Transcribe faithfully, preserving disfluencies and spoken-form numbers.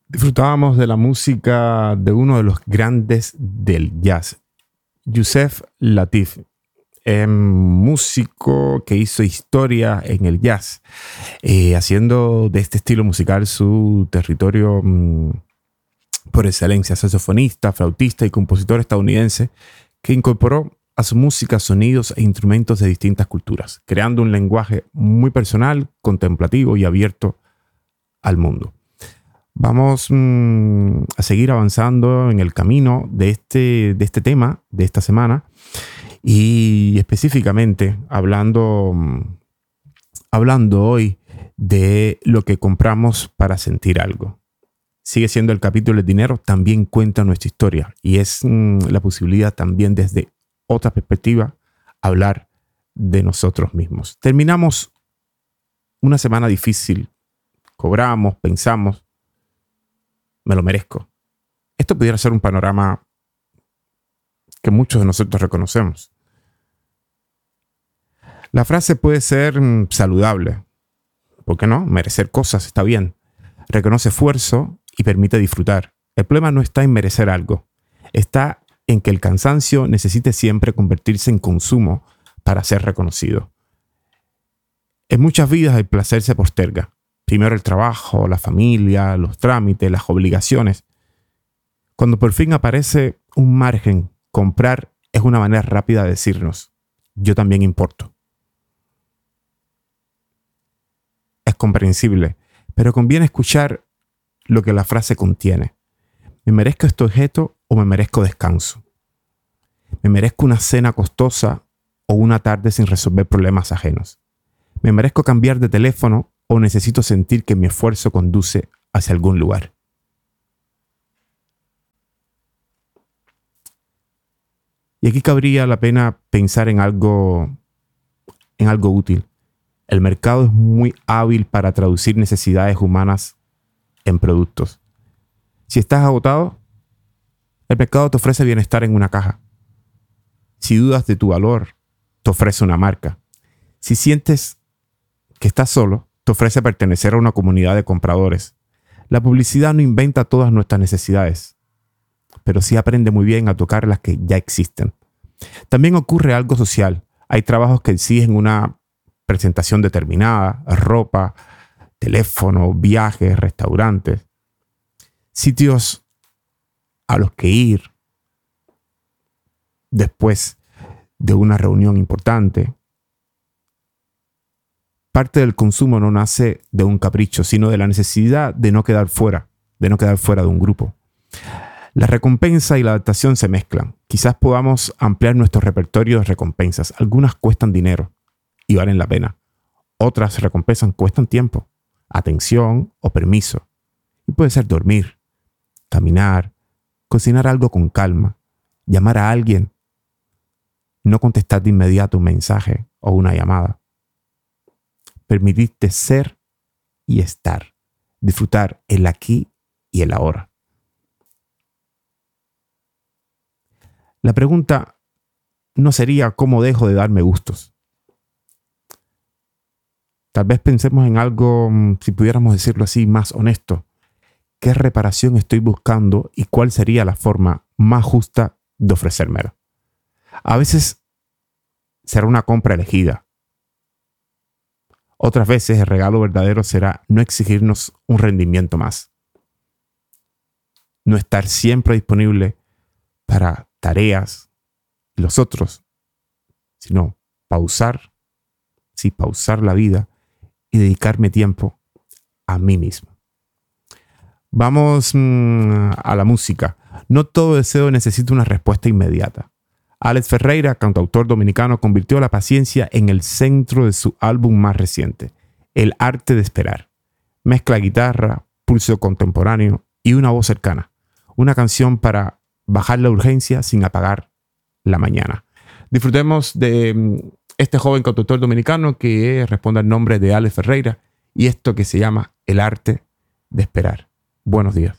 Disfrutábamos de la música de uno de los grandes del jazz, Yusef Lateef, eh, músico que hizo historia en el jazz, eh, haciendo de este estilo musical su territorio mmm, por excelencia, saxofonista, flautista y compositor estadounidense que incorporó a su música sonidos e instrumentos de distintas culturas, creando un lenguaje muy personal, contemplativo y abierto al mundo. Vamos mmm, a seguir avanzando en el camino de este, de este tema de esta semana y específicamente hablando, mmm, hablando hoy de lo que compramos para sentir algo. Sigue siendo el capítulo del dinero, también cuenta nuestra historia y es mmm, la posibilidad también desde otra perspectiva hablar de nosotros mismos. Terminamos una semana difícil, cobramos, pensamos, me lo merezco. Esto pudiera ser un panorama que muchos de nosotros reconocemos. La frase puede ser mm, saludable. ¿Por qué no? Merecer cosas está bien. Reconoce esfuerzo y permite disfrutar. El problema no está en merecer algo. Está en que el cansancio necesite siempre convertirse en consumo para ser reconocido. En muchas vidas el placer se posterga. Primero el trabajo, la familia, los trámites, las obligaciones. Cuando por fin aparece un margen, comprar es una manera rápida de decirnos, yo también importo. Es comprensible, pero conviene escuchar lo que la frase contiene. ¿Me merezco este objeto o me merezco descanso? ¿Me merezco una cena costosa o una tarde sin resolver problemas ajenos? ¿Me merezco cambiar de teléfono o necesito sentir que mi esfuerzo conduce hacia algún lugar? Y aquí cabría la pena pensar en algo, en algo útil. El mercado es muy hábil para traducir necesidades humanas en productos. Si estás agotado, el mercado te ofrece bienestar en una caja. Si dudas de tu valor, te ofrece una marca. Si sientes que estás solo, te ofrece pertenecer a una comunidad de compradores. La publicidad no inventa todas nuestras necesidades, pero sí aprende muy bien a tocar las que ya existen. También ocurre algo social. Hay trabajos que exigen una presentación determinada, ropa, teléfono, viajes, restaurantes, sitios a los que ir después de una reunión importante. Parte del consumo no nace de un capricho, sino de la necesidad de no quedar fuera, de no quedar fuera de un grupo. La recompensa y la adaptación se mezclan. Quizás podamos ampliar nuestro repertorio de recompensas. Algunas cuestan dinero y valen la pena. Otras recompensas cuestan tiempo, atención o permiso. Y puede ser dormir, caminar, cocinar algo con calma, llamar a alguien, no contestar de inmediato un mensaje o una llamada. Permitirte ser y estar, disfrutar el aquí y el ahora. La pregunta no sería cómo dejo de darme gustos. Tal vez pensemos en algo, si pudiéramos decirlo así, más honesto. ¿Qué reparación estoy buscando y cuál sería la forma más justa de ofrecérmela? A veces será una compra elegida. Otras veces el regalo verdadero será no exigirnos un rendimiento más. No estar siempre disponible para tareas y los otros, sino pausar, sí, pausar la vida y dedicarme tiempo a mí mismo. Vamos mmm, a la música. No todo deseo necesita una respuesta inmediata. Alex Ferreira, cantautor dominicano, convirtió la paciencia en el centro de su álbum más reciente, El arte de esperar. Mezcla guitarra, pulso contemporáneo y una voz cercana. Una canción para bajar la urgencia sin apagar la mañana. Disfrutemos de este joven cantautor dominicano que responde al nombre de Alex Ferreira y esto que se llama El arte de esperar. Buenos días.